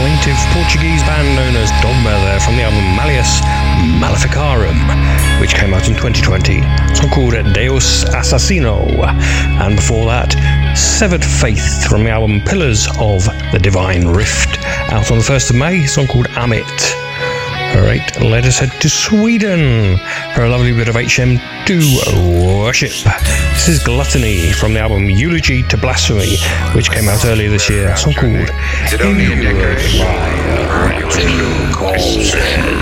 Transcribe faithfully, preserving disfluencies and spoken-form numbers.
plaintive Portuguese band known as Dogma there from the album Malleus Maleficarum, which came out in twenty twenty. A song called Deus Assassino. And before that, Severed Faith from the album Pillars of the Divine Rift, out on the first of May, a song called Amit. Alright, let us head to Sweden for a lovely bit of H M two worship. This is Gluttony from the album Eulogy to Blasphemy, which came out earlier this year, a song called Is it only a decoration?